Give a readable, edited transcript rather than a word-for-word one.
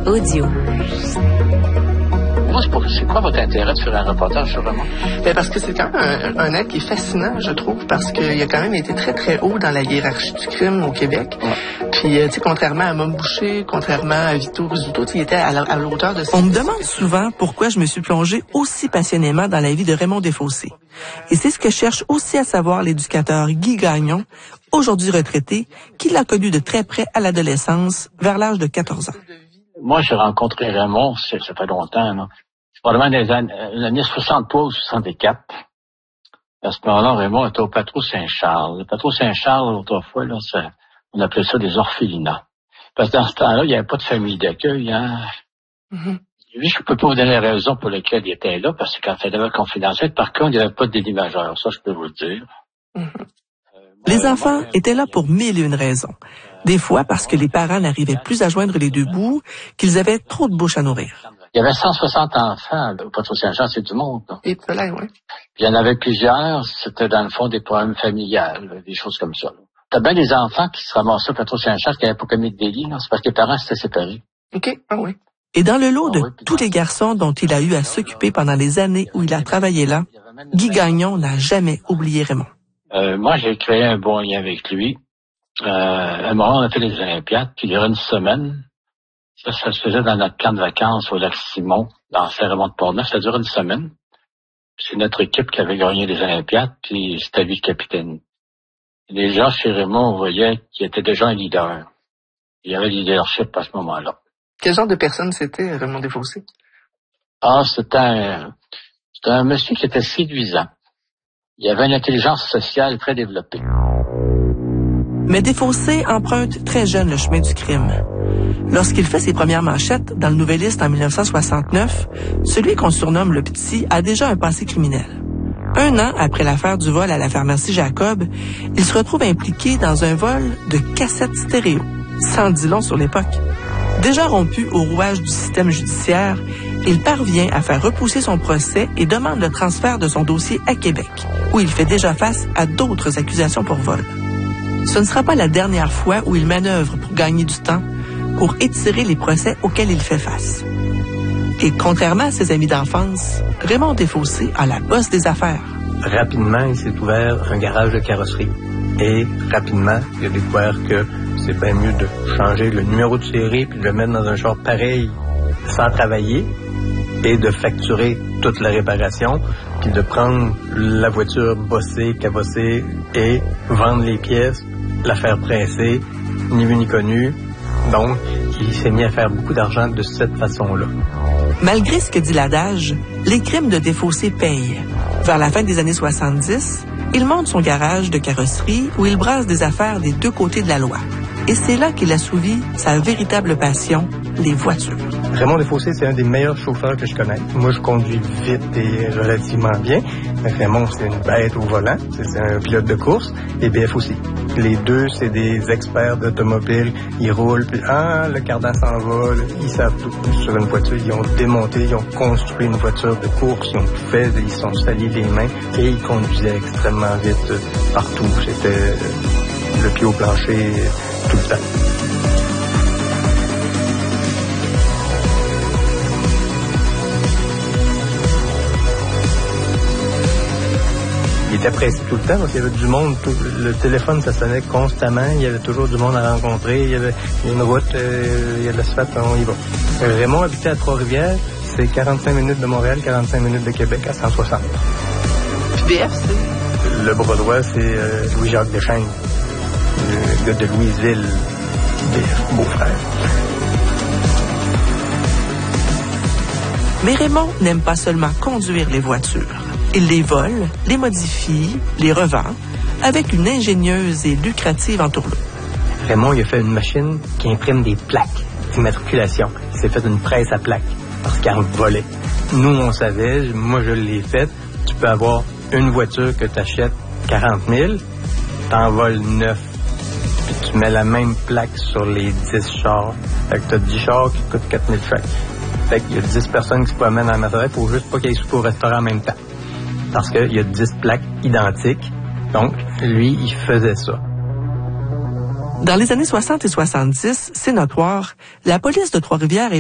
audio. Moi, c'est quoi votre intérêt de faire un reportage sur Raymond? Parce que c'est quand même un être qui est fascinant, je trouve, parce qu'il a quand même été très, très haut dans la hiérarchie du crime au Québec. Ouais. Puis, tu sais, contrairement à Mom Boucher, contrairement à Vito Rizzuto, il était à l'auteur de... On me demande souvent pourquoi je me suis plongée aussi passionnément dans la vie de Raymond Desfossés. Et c'est ce que cherche aussi à savoir l'éducateur Guy Gagnon, aujourd'hui retraité, qui l'a connu de très près à l'adolescence, vers l'âge de 14 ans. Moi, j'ai rencontré Raymond, ça fait longtemps, là. C'est probablement dans les années 63 ou 64. À ce moment-là, Raymond était au Patro Saint-Charles. Le Patro Saint-Charles, autrefois, là, on appelait ça des orphelinats. Parce que dans ce temps-là, il n'y avait pas de famille d'accueil, hein. Mm-hmm. Lui, je peux pas vous donner la raison pour laquelle il était là, parce que quand il avait confidentiel, par contre, il n'y avait pas de délit majeur. Ça, je peux vous le dire. Mm-hmm. Les enfants étaient là pour 1001 raisons. Des fois parce que les parents n'arrivaient plus à joindre les deux bouts, qu'ils avaient trop de bouche à nourrir. Il y avait 160 enfants au Patro Saint-Jean, c'est du monde. Là. Et là, oui. Puis il y en avait plusieurs, c'était dans le fond des problèmes familiales, des choses comme ça. T'as bien des enfants qui se ramassaient au Patro Saint-Jean qui n'avaient pas commis de délit, là. C'est parce que les parents s'étaient séparés. OK, ah oui. Et dans le lot de tous les garçons dont il a eu à s'occuper pendant les années où il a travaillé là, Guy Gagnon n'a jamais oublié Raymond. Moi, j'ai créé un bon lien avec lui. À un moment, on a fait les Olympiades, puis il y a une semaine. Ça se faisait dans notre camp de vacances au lac Simon, dans Saint-Raymond-de-Portneuf. Ça dure une semaine. Puis c'est notre équipe qui avait gagné les Olympiades, puis c'était lui le capitaine. Les gens chez Raymond, on voyait qu'il était déjà un leader. Il y avait du leadership à ce moment-là. Quel genre de personne c'était, Raymond Desfossés? C'était un monsieur qui était séduisant. Il avait une intelligence sociale très développée. Mais Desfossés emprunte très jeune le chemin du crime. Lorsqu'il fait ses premières manchettes dans le Nouvelliste en 1969, celui qu'on surnomme le Petit a déjà un passé criminel. 1 an après l'affaire du vol à la pharmacie Jacob, il se retrouve impliqué dans un vol de cassettes stéréo, sans dire long sur l'époque. Déjà rompu au rouage du système judiciaire, il parvient à faire repousser son procès et demande le transfert de son dossier à Québec, où il fait déjà face à d'autres accusations pour vol. Ce ne sera pas la dernière fois où il manœuvre pour gagner du temps, pour étirer les procès auxquels il fait face. Et contrairement à ses amis d'enfance, Raymond Desfossés a la bosse des affaires. Rapidement, il s'est ouvert un garage de carrosserie. Et rapidement, il a découvert que c'est bien mieux de changer le numéro de série puis de le mettre dans un char pareil sans travailler et de facturer toute la réparation puis de prendre la voiture bossée, cabossée et vendre les pièces, la faire presser, ni vu ni connu. Donc, il s'est mis à faire beaucoup d'argent de cette façon-là. Malgré ce que dit l'adage, les crimes de Desfossés payent. Vers la fin des années 70, il monte son garage de carrosserie où il brasse des affaires des deux côtés de la loi. Et c'est là qu'il assouvit sa véritable passion, les voitures. Raymond Desfossés, c'est un des meilleurs chauffeurs que je connais. Moi, je conduis vite et relativement bien. Raymond, c'est une bête au volant. C'est un pilote de course. Et BF aussi. Les deux, c'est des experts d'automobile. Ils roulent, puis le cardan s'envole. Ils savent tout sur une voiture. Ils ont démonté, ils ont construit une voiture de course. Ils sont saliés les mains et ils conduisaient extrêmement vite partout. C'était le pied au plancher tout le temps. Il était pressé tout le temps, donc il y avait du monde. Le téléphone, ça sonnait constamment. Il y avait toujours du monde à rencontrer. Il y avait une route, il y a de l'asphalte, on y va. Raymond habitait à Trois-Rivières. C'est 45 minutes de Montréal, 45 minutes de Québec à 160. Puis BF, c'est? Le bras droit, c'est Louis-Jacques Deschênes, le gars de Louisville, BF, beau-frère. Mais Raymond n'aime pas seulement conduire les voitures. Il les vole, les modifie, les revend, avec une ingénieuse et lucrative entourloupe. Raymond, il a fait une machine qui imprime des plaques d'immatriculation. Il s'est fait une presse à plaques parce qu'il en volait. Nous, on savait, moi je l'ai fait, tu peux avoir une voiture que tu achètes 40 000, t'en voles 9, puis tu mets la même plaque sur les 10 chars. Fait que t'as 10 chars qui coûtent 4 000 chaque. Fait qu'il y a 10 personnes qui se promènent dans le matériel, il faut juste pas qu'ils soient au restaurant en même temps. Parce qu'il y a 10 plaques identiques. Donc, lui, il faisait ça. Dans les années 60 et 70, c'est notoire, la police de Trois-Rivières